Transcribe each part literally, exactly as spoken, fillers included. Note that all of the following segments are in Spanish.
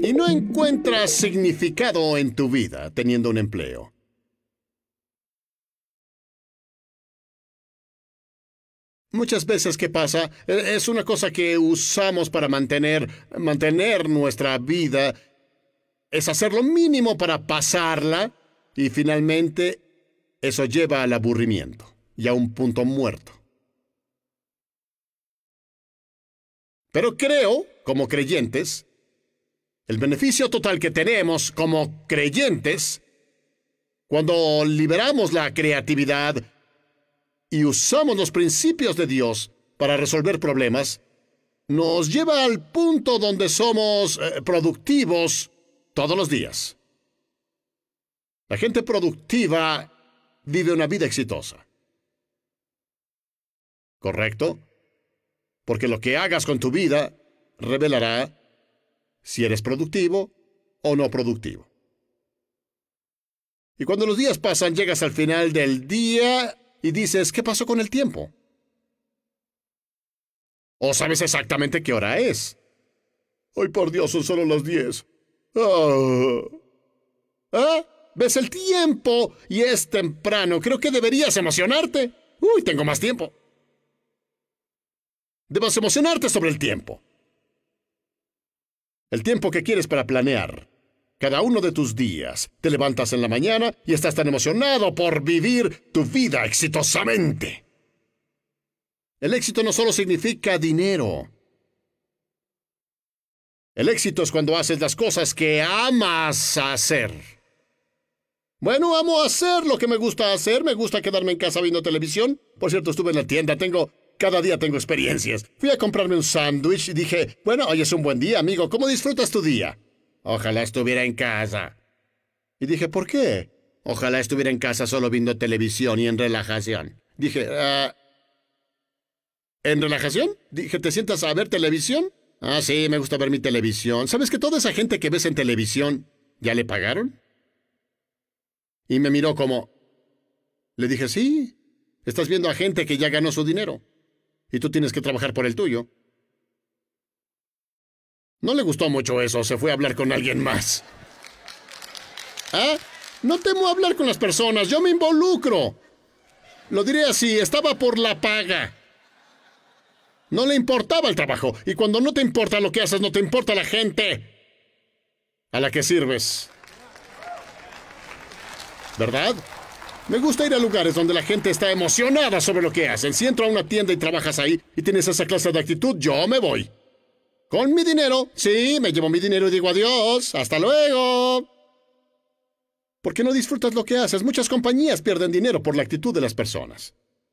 y no encuentras significado en tu vida teniendo un empleo. Muchas veces, ¿qué pasa? Es una cosa que usamos para mantener, mantener nuestra vida. Es hacer lo mínimo para pasarla y finalmente eso lleva al aburrimiento y a un punto muerto. Pero creo, como creyentes, el beneficio total que tenemos como creyentes, cuando liberamos la creatividad y usamos los principios de Dios para resolver problemas, nos lleva al punto donde somos eh, productivos todos los días. La gente productiva vive una vida exitosa. ¿Correcto? Porque lo que hagas con tu vida revelará si eres productivo o no productivo. Y cuando los días pasan, llegas al final del día y dices, ¿qué pasó con el tiempo? O sabes exactamente qué hora es. ¡Ay, por Dios, son solo las diez! Ah. ¿Ah? ¿Ves el tiempo? Y es temprano. Creo que deberías emocionarte. ¡Uy, tengo más tiempo! Debes emocionarte sobre el tiempo. El tiempo que quieres para planear cada uno de tus días. Te levantas en la mañana y estás tan emocionado por vivir tu vida exitosamente. El éxito no solo significa dinero. El éxito es cuando haces las cosas que amas hacer. Bueno, amo hacer lo que me gusta hacer. Me gusta quedarme en casa viendo televisión. Por cierto, estuve en la tienda. Tengo... Cada día tengo experiencias. Fui a comprarme un sándwich y dije, bueno, hoy es un buen día, amigo. ¿Cómo disfrutas tu día? Ojalá estuviera en casa. Y dije, ¿por qué? Ojalá estuviera en casa solo viendo televisión y en relajación. Dije, uh, ¿en relajación? Dije, ¿te sientas a ver televisión? Ah, sí, me gusta ver mi televisión. ¿Sabes que toda esa gente que ves en televisión ya le pagaron? Y me miró como... Le dije, sí, estás viendo a gente que ya ganó su dinero. Y tú tienes que trabajar por el tuyo. No le gustó mucho eso, se fue a hablar con alguien más. ¿Ah? No temo hablar con las personas, yo me involucro. Lo diré así, estaba por la paga. No le importaba el trabajo, y cuando no te importa lo que haces, no te importa la gente a la que sirves. ¿Verdad? Me gusta ir a lugares donde la gente está emocionada sobre lo que hacen. Si entro a una tienda y trabajas ahí y tienes esa clase de actitud, yo me voy. Con mi dinero. Sí, me llevo mi dinero y digo adiós. ¡Hasta luego! ¿Por qué no disfrutas lo que haces? Muchas compañías pierden dinero por la actitud de las personas.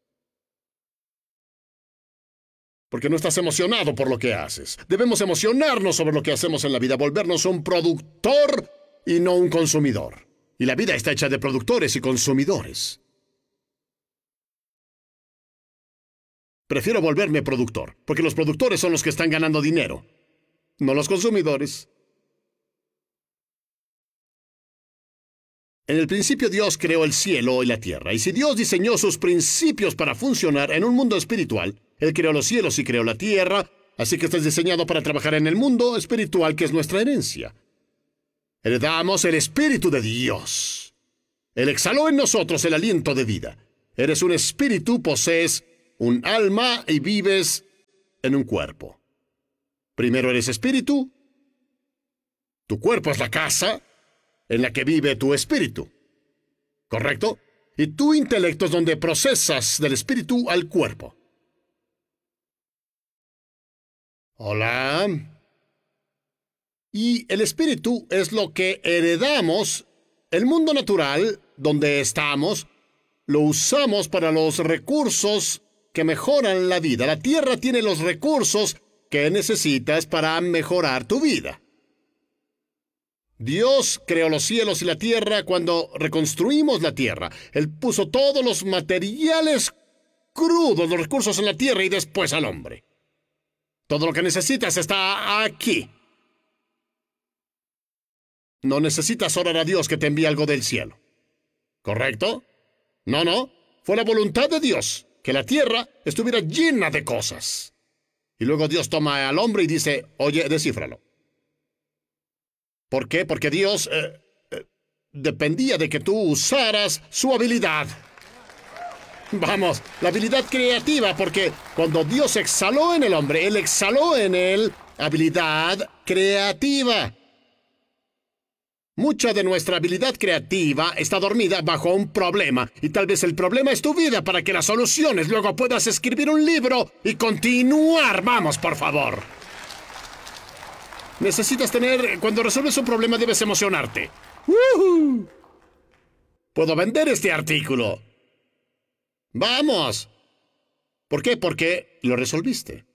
Porque no estás emocionado por lo que haces. Debemos emocionarnos sobre lo que hacemos en la vida, volvernos un productor y no un consumidor. Y la vida está hecha de productores y consumidores. Prefiero volverme productor, porque los productores son los que están ganando dinero, no los consumidores. En el principio Dios creó el cielo y la tierra, y si Dios diseñó sus principios para funcionar en un mundo espiritual, Él creó los cielos y creó la tierra, así que estás diseñado para trabajar en el mundo espiritual que es nuestra herencia. Heredamos el Espíritu de Dios. Él exhaló en nosotros el aliento de vida. Eres un espíritu, posees un alma y vives en un cuerpo. Primero eres espíritu. Tu cuerpo es la casa en la que vive tu espíritu. ¿Correcto? Y tu intelecto es donde procesas del espíritu al cuerpo. Hola. Y el espíritu es lo que heredamos. El mundo natural, donde estamos, lo usamos para los recursos que mejoran la vida. La tierra tiene los recursos que necesitas para mejorar tu vida. Dios creó los cielos y la tierra cuando reconstruimos la tierra. Él puso todos los materiales crudos, los recursos en la tierra y después al hombre. Todo lo que necesitas está aquí. No necesitas orar a Dios que te envíe algo del cielo. ¿Correcto? No, no. Fue la voluntad de Dios que la tierra estuviera llena de cosas. Y luego Dios toma al hombre y dice, oye, descífralo. ¿Por qué? Porque Dios eh, eh, dependía de que tú usaras su habilidad. Vamos, la habilidad creativa, porque cuando Dios exhaló en el hombre, Él exhaló en él habilidad creativa. Mucha de nuestra habilidad creativa está dormida bajo un problema, y tal vez el problema es tu vida para que las soluciones luego puedas escribir un libro y continuar. Vamos, por favor. Necesitas tener... Cuando resuelves un problema debes emocionarte. ¡Woohoo! Puedo vender este artículo. ¡Vamos! ¿Por qué? Porque lo resolviste.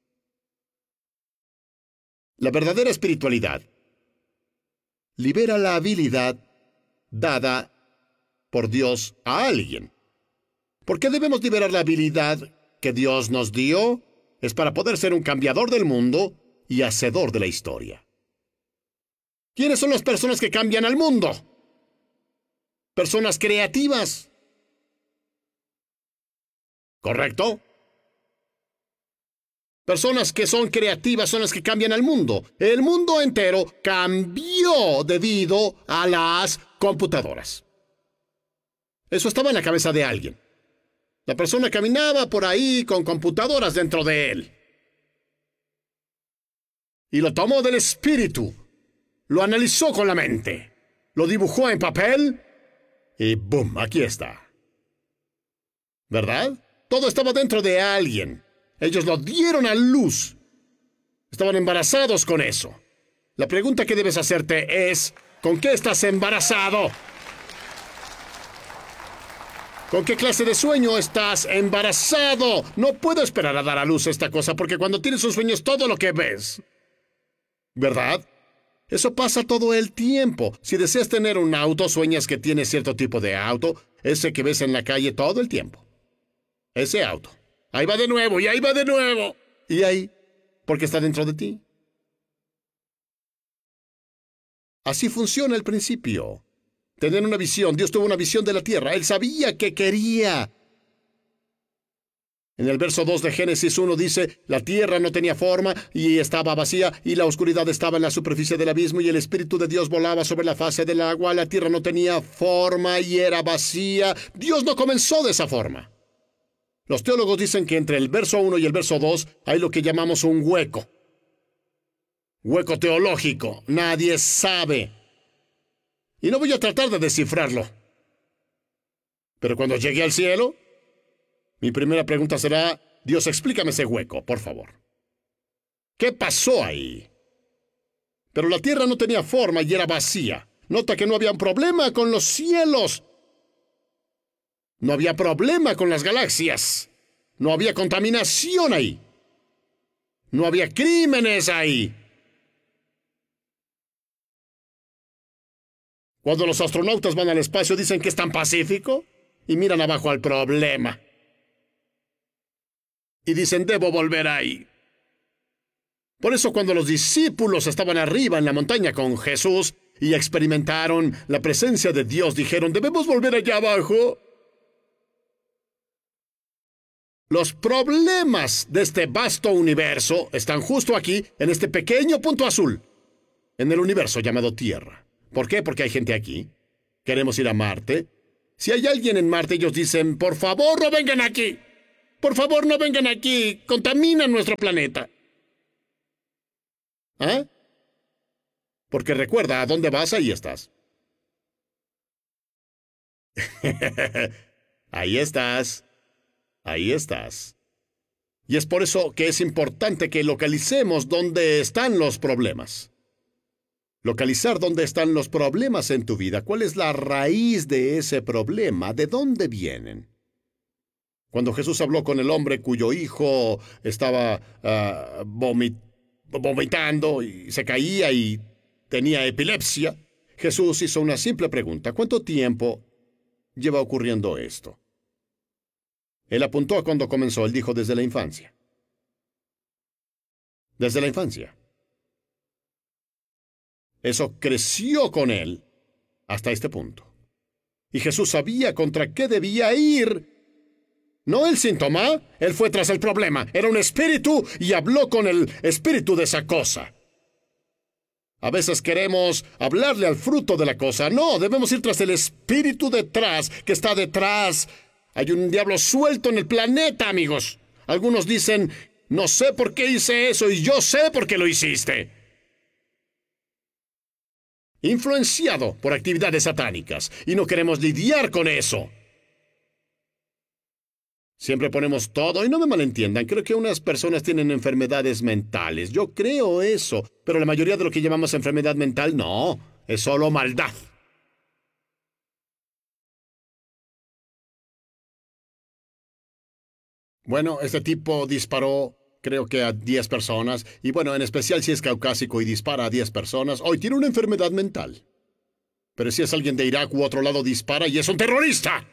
La verdadera espiritualidad libera la habilidad dada por Dios a alguien. ¿Por qué debemos liberar la habilidad que Dios nos dio? Es para poder ser un cambiador del mundo y hacedor de la historia. ¿Quiénes son las personas que cambian al mundo? Personas creativas. ¿Correcto? Personas que son creativas son las que cambian al mundo. El mundo entero cambió debido a las computadoras. Eso estaba en la cabeza de alguien. La persona caminaba por ahí con computadoras dentro de él. Y lo tomó del espíritu. Lo analizó con la mente. Lo dibujó en papel. Y ¡boom! Aquí está. ¿Verdad? Todo estaba dentro de alguien. Ellos lo dieron a luz. Estaban embarazados con eso. La pregunta que debes hacerte es, ¿con qué estás embarazado? ¿Con qué clase de sueño estás embarazado? No puedo esperar a dar a luz esta cosa, porque cuando tienes un sueño es todo lo que ves. ¿Verdad? Eso pasa todo el tiempo. Si deseas tener un auto, sueñas que tienes cierto tipo de auto, ese que ves en la calle todo el tiempo. Ese auto. Ahí va de nuevo, y ahí va de nuevo. Y ahí, porque está dentro de ti. Así funciona el principio. Tener una visión. Dios tuvo una visión de la tierra. Él sabía que quería. En el verso dos de Génesis uno dice, la tierra no tenía forma y estaba vacía, y la oscuridad estaba en la superficie del abismo, y el Espíritu de Dios volaba sobre la faz del agua. La tierra no tenía forma y era vacía. Dios no comenzó de esa forma. Los teólogos dicen que entre el verso uno y el verso dos hay lo que llamamos un hueco. Hueco teológico. Nadie sabe. Y no voy a tratar de descifrarlo. Pero cuando llegue al cielo, mi primera pregunta será, Dios, explícame ese hueco, por favor. ¿Qué pasó ahí? Pero la tierra no tenía forma y era vacía. Nota que no había un problema con los cielos. No había problema con las galaxias. No había contaminación ahí. No había crímenes ahí. Cuando los astronautas van al espacio dicen que es tan pacífico y miran abajo al problema. Y dicen, debo volver ahí. Por eso cuando los discípulos estaban arriba en la montaña con Jesús y experimentaron la presencia de Dios, dijeron, ¿debemos volver allá abajo? Los problemas de este vasto universo están justo aquí, en este pequeño punto azul, en el universo llamado Tierra. ¿Por qué? Porque hay gente aquí. Queremos ir a Marte. Si hay alguien en Marte, ellos dicen, por favor, no vengan aquí. Por favor, no vengan aquí. Contaminan nuestro planeta. ¿Ah? Porque recuerda, ¿a dónde vas? Ahí estás. Ahí estás. Ahí estás. Y es por eso que es importante que localicemos dónde están los problemas. Localizar dónde están los problemas en tu vida. ¿Cuál es la raíz de ese problema? ¿De dónde vienen? Cuando Jesús habló con el hombre cuyo hijo estaba uh, vomit- vomitando y se caía y tenía epilepsia, Jesús hizo una simple pregunta. ¿Cuánto tiempo lleva ocurriendo esto? Él apuntó a cuando comenzó. Él dijo desde la infancia. Desde la infancia. Eso creció con él hasta este punto. Y Jesús sabía contra qué debía ir. No el síntoma, él fue tras el problema. Era un espíritu y habló con el espíritu de esa cosa. A veces queremos hablarle al fruto de la cosa. No, debemos ir tras el espíritu detrás, que está detrás. Hay un diablo suelto en el planeta, amigos. Algunos dicen, no sé por qué hice eso y yo sé por qué lo hiciste. Influenciado por actividades satánicas, y no queremos lidiar con eso. Siempre ponemos todo, y no me malentiendan, creo que unas personas tienen enfermedades mentales. Yo creo eso, pero la mayoría de lo que llamamos enfermedad mental, no, es solo maldad. Bueno, este tipo disparó, creo que a diez personas, y bueno, en especial si es caucásico y dispara a diez personas, hoy tiene una enfermedad mental. Pero si es alguien de Irak u otro lado, dispara y es un terrorista.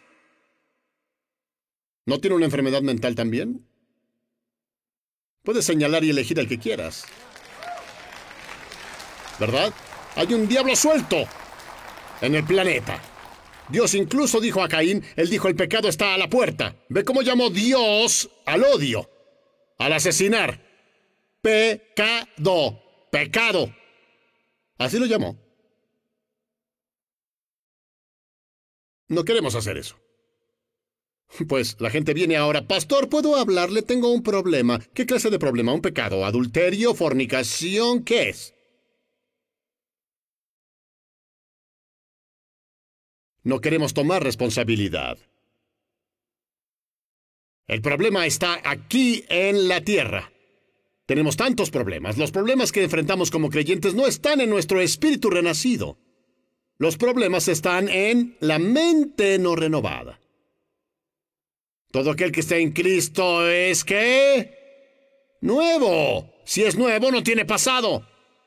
¿No tiene una enfermedad mental también? Puedes señalar y elegir el que quieras. ¿Verdad? Hay un diablo suelto en el planeta. Dios incluso dijo a Caín, él dijo, el pecado está a la puerta. ¿Ve cómo llamó Dios al odio? Al asesinar. Pecado. Pecado. Así lo llamó. No queremos hacer eso. Pues la gente viene ahora, pastor, ¿puedo hablarle? Tengo un problema. ¿Qué clase de problema? ¿Un pecado? ¿Adulterio? ¿Fornicación? ¿Qué es? No queremos tomar responsabilidad. El problema está aquí en la tierra. Tenemos tantos problemas. Los problemas que enfrentamos como creyentes no están en nuestro espíritu renacido. Los problemas están en la mente no renovada. Todo aquel que está en Cristo es, ¿qué? Nuevo. Si es nuevo, no tiene pasado.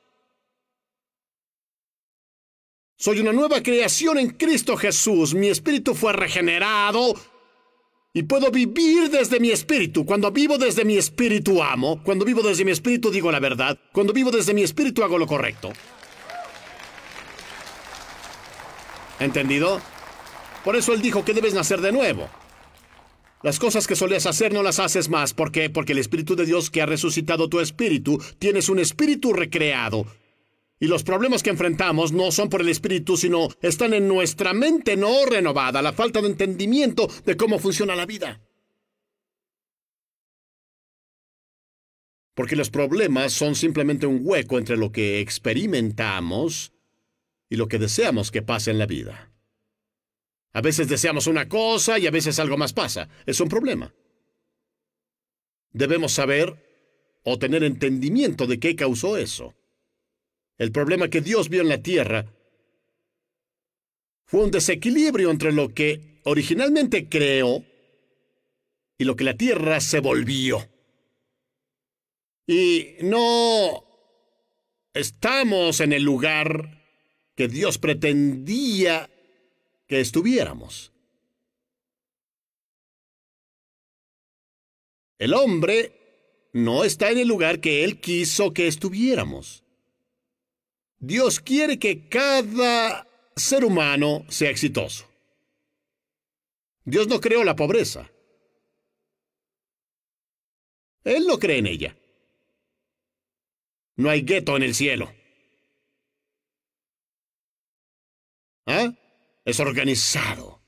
Soy una nueva creación en Cristo Jesús. Mi espíritu fue regenerado y puedo vivir desde mi espíritu. Cuando vivo desde mi espíritu amo. Cuando vivo desde mi espíritu digo la verdad. Cuando vivo desde mi espíritu hago lo correcto. ¿Entendido? Por eso él dijo que debes nacer de nuevo. Las cosas que solías hacer no las haces más. ¿Por qué? Porque el Espíritu de Dios que ha resucitado tu espíritu, tienes un espíritu recreado. Y los problemas que enfrentamos no son por el espíritu, sino están en nuestra mente no renovada, la falta de entendimiento de cómo funciona la vida. Porque los problemas son simplemente un hueco entre lo que experimentamos y lo que deseamos que pase en la vida. A veces deseamos una cosa y a veces algo más pasa. Es un problema. Debemos saber o tener entendimiento de qué causó eso. El problema que Dios vio en la tierra fue un desequilibrio entre lo que originalmente creó y lo que la tierra se volvió. Y no estamos en el lugar que Dios pretendía que estuviéramos. El hombre no está en el lugar que Él quiso que estuviéramos. Dios quiere que cada ser humano sea exitoso. Dios no creó la pobreza. Él no cree en ella. No hay gueto en el cielo. ¿Ah? Es organizado.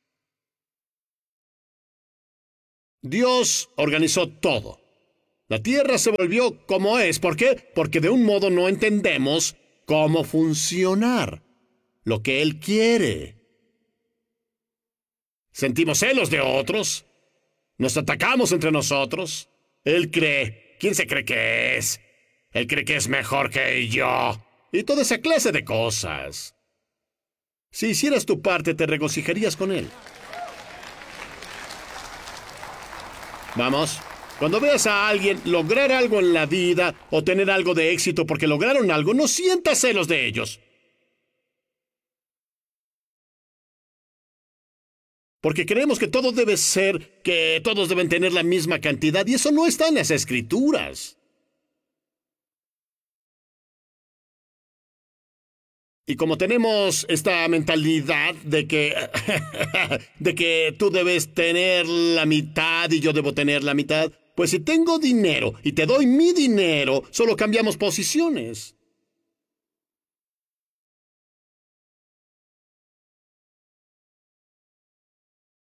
Dios organizó todo. La tierra se volvió como es. ¿Por qué? Porque de un modo no entendemos cómo funcionar, lo que Él quiere. Sentimos celos de otros. Nos atacamos entre nosotros. Él cree. ¿Quién se cree que es? Él cree que es mejor que yo. Y toda esa clase de cosas. Si hicieras tu parte, te regocijarías con Él. Vamos. Cuando veas a alguien lograr algo en la vida o tener algo de éxito porque lograron algo, no sientas celos de ellos. Porque creemos que todo debe ser, que todos deben tener la misma cantidad, y eso no está en las Escrituras. Y como tenemos esta mentalidad de que, de que tú debes tener la mitad y yo debo tener la mitad, pues si tengo dinero y te doy mi dinero, solo cambiamos posiciones.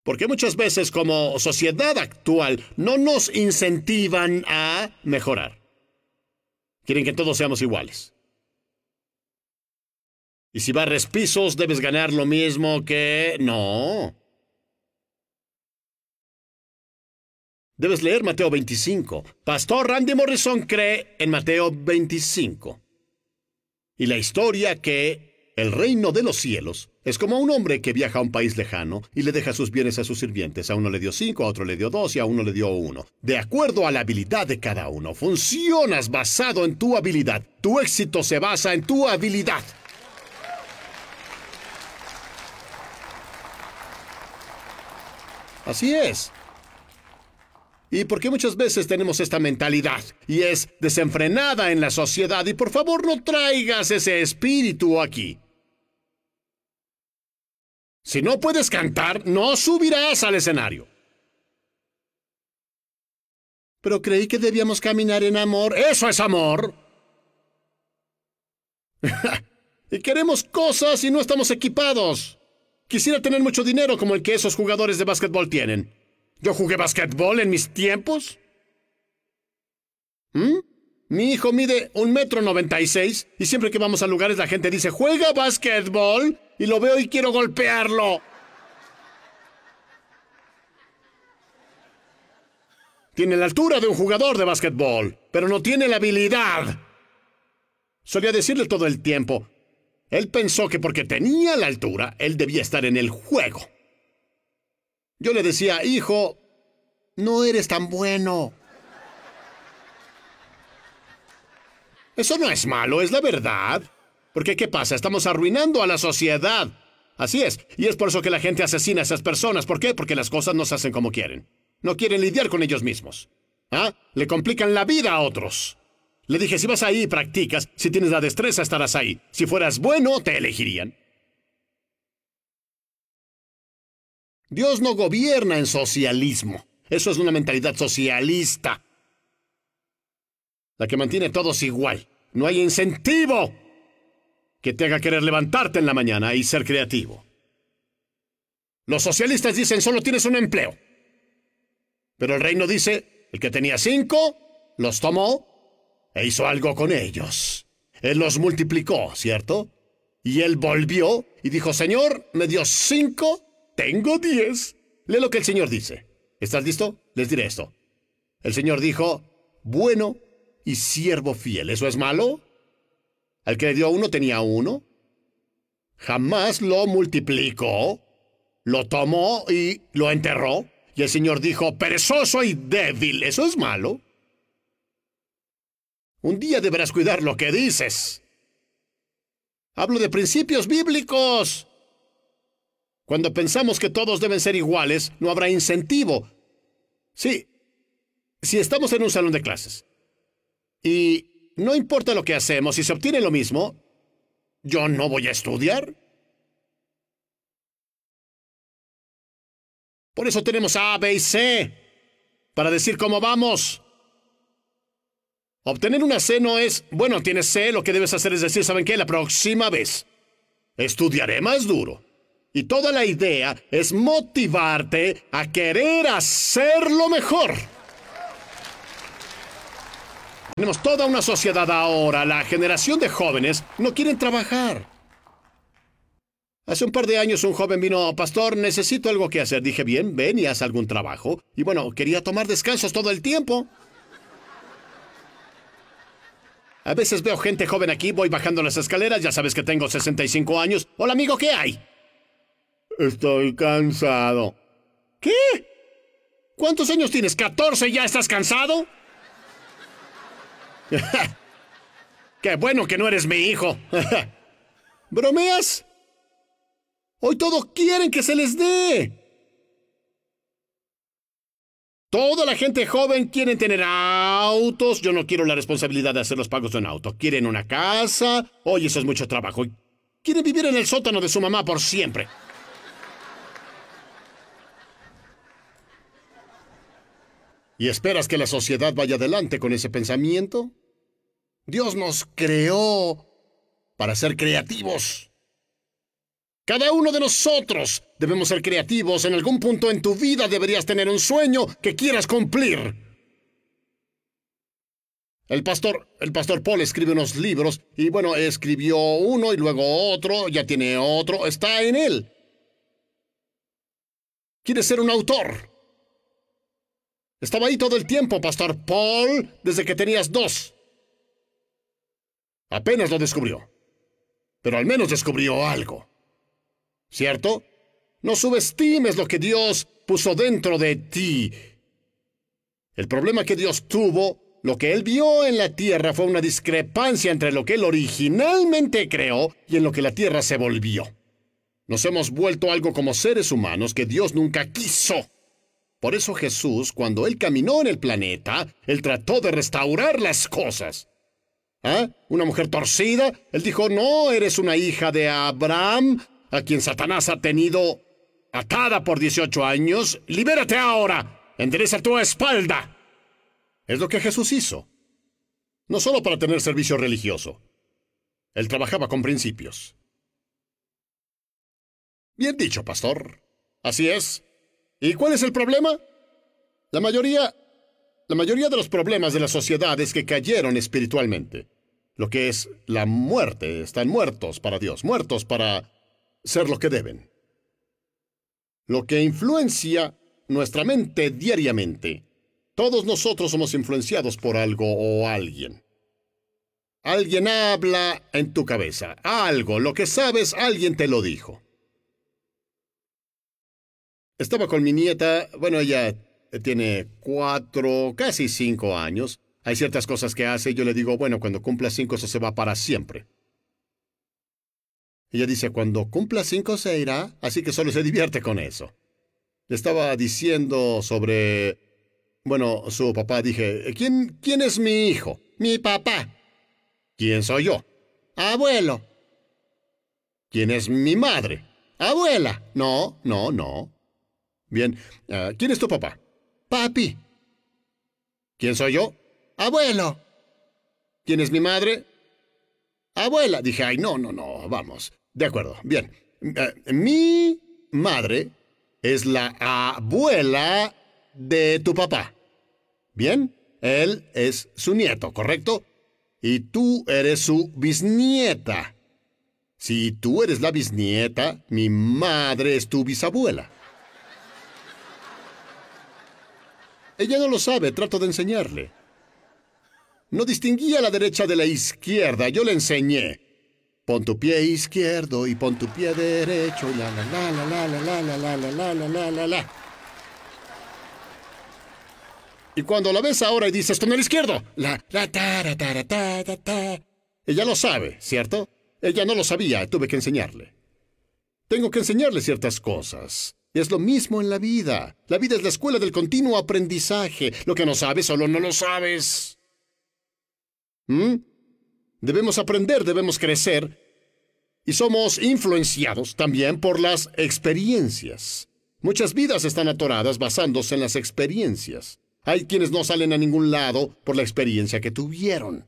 Porque muchas veces como sociedad actual no nos incentivan a mejorar. Quieren que todos seamos iguales. Y si barres pisos, debes ganar lo mismo que... No. Debes leer Mateo veinticinco. Pastor Randy Morrison cree en Mateo veinticinco. Y la historia que el reino de los cielos es como un hombre que viaja a un país lejano y le deja sus bienes a sus sirvientes. A uno le dio cinco, a otro le dio dos y a uno le dio uno. De acuerdo a la habilidad de cada uno. Funcionas basado en tu habilidad. Tu éxito se basa en tu habilidad. Así es. ¿Y por qué muchas veces tenemos esta mentalidad? Y es desenfrenada en la sociedad. Y por favor no traigas ese espíritu aquí. Si no puedes cantar, no subirás al escenario. Pero creí que debíamos caminar en amor. ¡Eso es amor! Y queremos cosas y no estamos equipados. Quisiera tener mucho dinero como el que esos jugadores de básquetbol tienen. ¿Yo jugué básquetbol en mis tiempos? ¿Mm? Mi hijo mide un metro noventa y seis y siempre que vamos a lugares la gente dice «¿Juega básquetbol?» y lo veo y quiero golpearlo. Tiene la altura de un jugador de básquetbol, pero no tiene la habilidad. Solía decirle todo el tiempo. Él pensó que porque tenía la altura, él debía estar en el juego. Yo le decía, hijo, no eres tan bueno. Eso no es malo, es la verdad. Porque, ¿qué pasa? Estamos arruinando a la sociedad. Así es. Y es por eso que la gente asesina a esas personas. ¿Por qué? Porque las cosas no se hacen como quieren. No quieren lidiar con ellos mismos. ¿Ah? Le complican la vida a otros. Le dije, si vas ahí y practicas, si tienes la destreza, estarás ahí. Si fueras bueno, te elegirían. Dios no gobierna en socialismo. Eso es una mentalidad socialista. La que mantiene a todos igual. No hay incentivo que te haga querer levantarte en la mañana y ser creativo. Los socialistas dicen, solo tienes un empleo. Pero el reino dice, el que tenía cinco, los tomó e hizo algo con ellos. Él los multiplicó, ¿cierto? Y él volvió y dijo, Señor, me dio cinco, tengo diez. Lee lo que el Señor dice. ¿Estás listo? Les diré esto. El Señor dijo, bueno y siervo fiel. ¿Eso es malo? Al que le dio uno tenía uno. Jamás lo multiplicó. Lo tomó y lo enterró. Y el Señor dijo, perezoso y débil. ¿Eso es malo? Un día deberás cuidar lo que dices. Hablo de principios bíblicos. Cuando pensamos que todos deben ser iguales, no habrá incentivo. Sí, si estamos en un salón de clases y no importa lo que hacemos, si se obtiene lo mismo, ¿yo no voy a estudiar? Por eso tenemos A, B y C, para decir cómo vamos. Obtener una C no es, bueno, tienes C, lo que debes hacer es decir, ¿saben qué? La próxima vez estudiaré más duro. Y toda la idea es motivarte a querer hacerlo mejor. Tenemos toda una sociedad ahora, la generación de jóvenes no quieren trabajar. Hace un par de años un joven vino, pastor, necesito algo que hacer. Dije, bien, ven y haz algún trabajo. Y bueno, quería tomar descansos todo el tiempo. A veces veo gente joven aquí, voy bajando las escaleras, ya sabes que tengo sesenta y cinco años. Hola, amigo, ¿qué hay? Estoy cansado. ¿Qué? ¿Cuántos años tienes? ¿catorce y ya estás cansado? Qué bueno que no eres mi hijo. ¿Bromeas? Hoy todos quieren que se les dé. Toda la gente joven quiere tener autos. Yo no quiero la responsabilidad de hacer los pagos de un auto. Quieren una casa. Oye, eso es mucho trabajo. Quieren vivir en el sótano de su mamá por siempre. ¿Y esperas que la sociedad vaya adelante con ese pensamiento? Dios nos creó para ser creativos. Cada uno de nosotros debemos ser creativos. En algún punto en tu vida deberías tener un sueño que quieras cumplir. El pastor, el pastor Paul escribe unos libros y, bueno, escribió uno y luego otro, ya tiene otro, está en él. ¿Quieres ser un autor? Estaba ahí todo el tiempo, pastor Paul, desde que tenías dos. Apenas lo descubrió. Pero al menos descubrió algo. ¿Cierto? No subestimes lo que Dios puso dentro de ti. El problema que Dios tuvo, lo que Él vio en la tierra, fue una discrepancia entre lo que Él originalmente creó y en lo que la tierra se volvió. Nos hemos vuelto algo como seres humanos que Dios nunca quiso. Por eso Jesús, cuando Él caminó en el planeta, Él trató de restaurar las cosas. ¿Ah? Una mujer torcida, Él dijo, no, eres una hija de Abraham, a quien Satanás ha tenido atada por dieciocho años. ¡Libérate ahora! ¡Endereza tu espalda! Es lo que Jesús hizo. No solo para tener servicio religioso. Él trabajaba con principios. Bien dicho, pastor. Así es. ¿Y cuál es el problema? La mayoría... La mayoría de los problemas de la sociedad es que cayeron espiritualmente. Lo que es la muerte. Están muertos para Dios. Muertos para ser lo que deben. Lo que influencia nuestra mente diariamente. Todos nosotros somos influenciados por algo o alguien. Alguien habla en tu cabeza. Algo. Lo que sabes, alguien te lo dijo. Estaba con mi nieta, bueno, ella tiene cuatro, casi cinco años. Hay ciertas cosas que hace y yo le digo, bueno, cuando cumpla cinco eso se va para siempre. Ella dice, cuando cumpla cinco se irá, así que solo se divierte con eso. Le estaba diciendo sobre, bueno, su papá. Dije, ¿quién, quién es mi hijo? Mi papá. ¿Quién soy yo? Abuelo. ¿Quién es mi madre? Abuela. No, no, no. Bien, uh, ¿quién es tu papá? Papi. ¿Quién soy yo? Abuelo. ¿Quién es mi madre? Abuela. Dije, ay, no, no, no, vamos. De acuerdo, bien. Uh, mi madre es la abuela de tu papá. Bien, él es su nieto, ¿correcto? Y tú eres su bisnieta. Si tú eres la bisnieta, mi madre es tu bisabuela. Ella no lo sabe, trato de enseñarle. No distinguía la derecha de la izquierda, yo le enseñé. Pon tu pie izquierdo y pon tu pie derecho, la la la la la la la la la la la la la la. Y cuando la ves ahora y dices con el izquierdo, la la ta ta ta ta ta ta. Ella lo sabe, ¿cierto? Ella no lo sabía, tuve que enseñarle. Tengo que enseñarle ciertas cosas. Y es lo mismo en la vida. La vida es la escuela del continuo aprendizaje. Lo que no sabes, solo no lo sabes. ¿Mm? Debemos aprender, debemos crecer. Y somos influenciados también por las experiencias. Muchas vidas están atoradas basándose en las experiencias. Hay quienes no salen a ningún lado por la experiencia que tuvieron.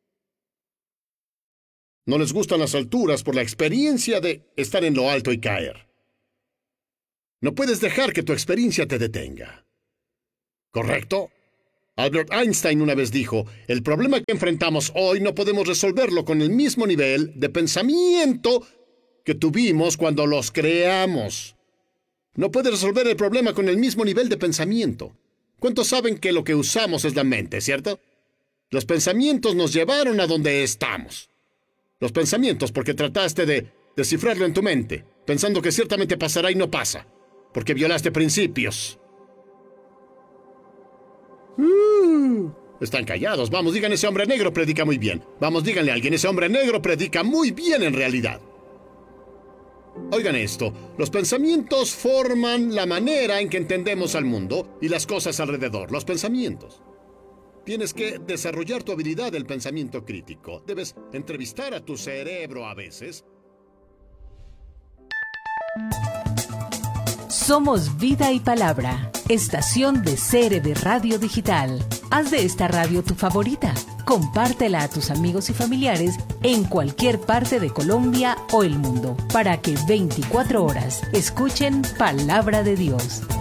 No les gustan las alturas por la experiencia de estar en lo alto y caer. No puedes dejar que tu experiencia te detenga. ¿Correcto? Albert Einstein una vez dijo, el problema que enfrentamos hoy no podemos resolverlo con el mismo nivel de pensamiento que tuvimos cuando los creamos. No puedes resolver el problema con el mismo nivel de pensamiento. ¿Cuántos saben que lo que usamos es la mente, cierto? Los pensamientos nos llevaron a donde estamos. Los pensamientos porque trataste de descifrarlo en tu mente, pensando que ciertamente pasará y no pasa. Porque violaste principios. Uh, están callados. Vamos, digan, ese hombre negro predica muy bien. Vamos, díganle a alguien, ese hombre negro predica muy bien en realidad. Oigan esto, los pensamientos forman la manera en que entendemos al mundo y las cosas alrededor. Los pensamientos. Tienes que desarrollar tu habilidad del pensamiento crítico. Debes entrevistar a tu cerebro a veces. Somos Vida y Palabra, estación de C R B Radio Digital. Haz de esta radio tu favorita. Compártela a tus amigos y familiares en cualquier parte de Colombia o el mundo, para que veinticuatro horas escuchen Palabra de Dios.